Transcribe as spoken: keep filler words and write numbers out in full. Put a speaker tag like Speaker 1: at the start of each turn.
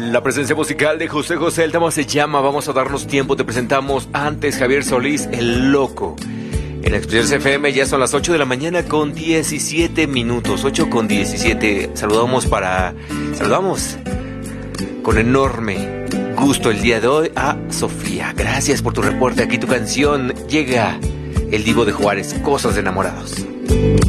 Speaker 1: La presencia musical de José José, el tema se llama Vamos a darnos tiempo. Te presentamos antes Javier Solís, El Loco. En Expresiones F M ya son las ocho de la mañana con diecisiete minutos. ocho con diecisiete. Saludamos para... Saludamos con enorme gusto el día de hoy a Sofía. Gracias por tu reporte. Aquí tu canción llega. El Divo de Juárez, Cosas de Enamorados.